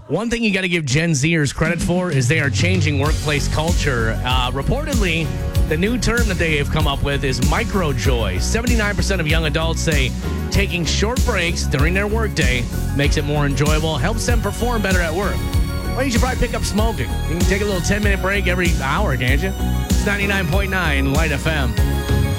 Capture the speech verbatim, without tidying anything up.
One thing you got to give Gen Zers credit for is they are changing workplace culture. Uh, reportedly, the new term that they have come up with is microjoy. seventy-nine percent of young adults say taking short breaks during their workday makes it more enjoyable, helps them perform better at work. Well, you should probably pick up smoking. You can take a little ten-minute break every hour, can't you? It's ninety-nine point nine Light F M.